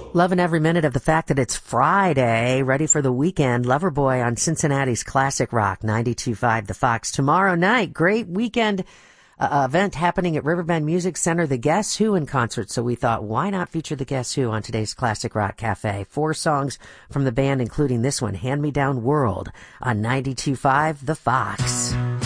Loving every minute of the fact that it's Friday, ready for the weekend. Loverboy on Cincinnati's Classic Rock 92.5 The Fox. Tomorrow night, great weekend event happening at Riverbend Music Center, the Guess Who in concert. So we thought, why not feature the Guess Who on today's Classic Rock Cafe? 4 songs from the band, including this one, Hand Me Down World, on 92.5 The Fox.